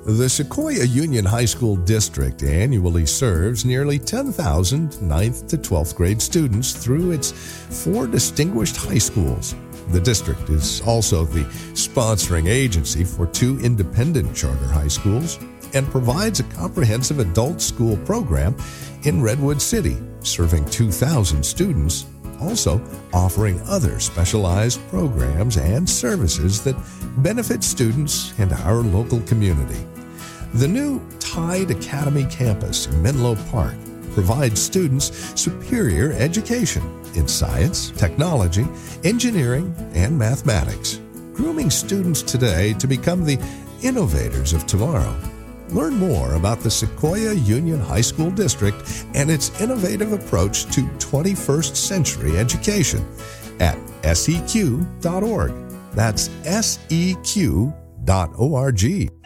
The Sequoia Union High School District annually serves nearly 10,000 9th to 12th grade students through its 4 distinguished high schools. The district is also the sponsoring agency for 2 independent charter high schools and provides a comprehensive adult school program in Redwood City, serving 2,000 students, also offering other specialized programs and services that benefit students and our local community. The new Tide Academy campus in Menlo Park provides students superior education in science, technology, engineering, and mathematics, grooming students today to become the innovators of tomorrow. Learn more about the Sequoia Union High School District and its innovative approach to 21st century education at seq.org. That's seq.org.